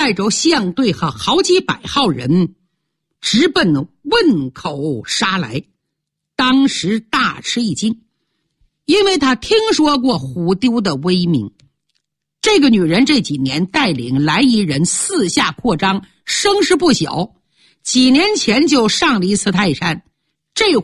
带着相队和好几百号人直奔汶口杀来。当时大吃一惊，因为他听说过虎丢的威名。这个女人这几年带领来夷人四下扩张，声势不小，几年前就上了一次泰山，这